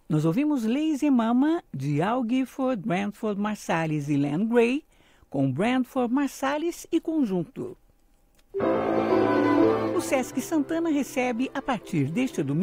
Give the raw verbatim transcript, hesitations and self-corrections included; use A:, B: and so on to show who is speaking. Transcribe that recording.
A: Nós ouvimos Lazy Mama, de Al Gifford, Branford Marsalis e Len Gray, com Branford Marsalis e conjunto. O Sesc Santana recebe, a partir deste domingo,